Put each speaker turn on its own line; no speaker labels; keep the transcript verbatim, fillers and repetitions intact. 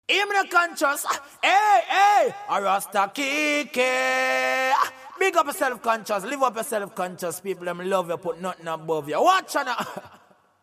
Him not conscious. Hey, hey, a Rasta Kike. Big up yourself conscious. Live up yourself conscious. People them love you, put nothing above you. Watch on.